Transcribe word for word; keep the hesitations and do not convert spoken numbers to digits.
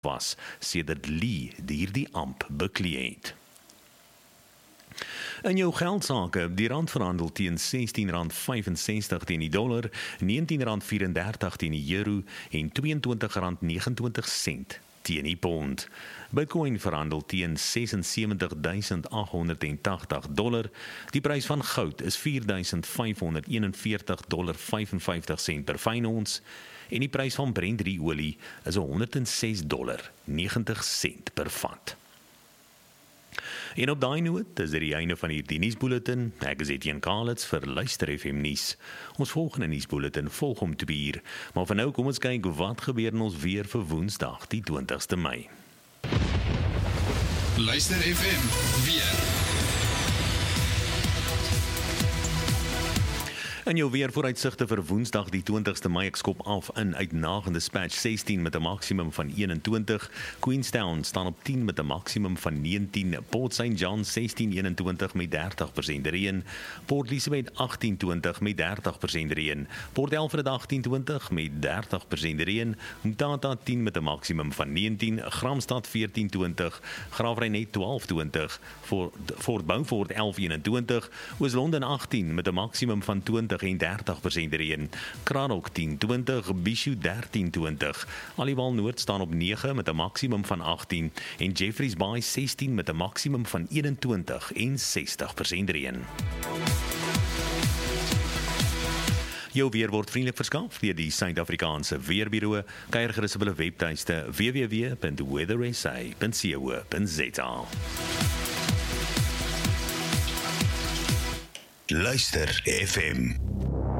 was sedert Lee hierdie amp beklee het. In jou geldsake, die rand verhandel teen sestien rand vyfensestig teen die dollar, negentien rand vyf-en-dertig teen die euro en tweeëntwintig rand vyf ene nege sent teen die pond. Bitcoin verhandel teen ses en sewentig duisend agt honderd en tagtig dollar. Die prys van goud is vier duisend vyf honderd eenenveertig dollar vyfenvyftig sent per fyn ons en die prys van Brent olie is honderd en ses dollar negentig sent per vat. En op daai noot is dit die einde van hierdie nuusbulletin. Ek is Etienne Kalitz vir Luister F M nuus. Ons volgende nuusbulletin volg om twee uur. Maar vir nou kom ons kyk wat gebeur in ons weer vir Woensdag, die twintigste Mei. Luister F M weer. In jou weervooruitsigte vir Woensdag die twintigste Mei, ek skop af in uitdagende Dispatch sestien met 'n maksimum van eenentwintig, Queenstown staan op tien met 'n maksimum van negentien, Port Saint John sestien eenentwintig met dertig persent reën, Port Elizabeth agttien twintig met dertig persent reën, Port Alfred agttien twintig met dertig persent reën, Mtata tien met 'n maksimum van negentien, Gramstad veertien twintig, Graafrenet twaalf twintig, Fort Beaufort elf eenentwintig, Oos-London agttien met 'n maksimum van twintig en dertig persent reën, Kranok tien twintig, Bishu dertien twintig, Aliwal Noord staan op nege met 'n maksimum van agttien en Jeffreys Bay sestien met 'n maksimum van eenentwintig en sestig persent reën. Jou weer word vriendelik verskaf deur die Suid-Afrikaanse Weerbureau. Kyk gerus op hulle webtuiste w w w punt weather s a punt co punt z a. Luister F M.